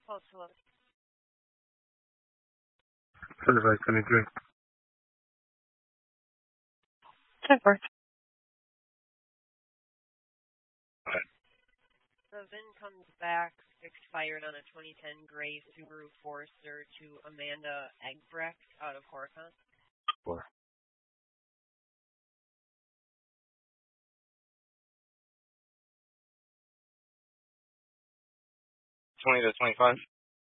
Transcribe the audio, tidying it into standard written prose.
Close, hello. 7573. 10-4. The VIN comes back expired on a 2010 gray Subaru Forester to Amanda Egbrecht out of Horicon. 4. 20 to 25.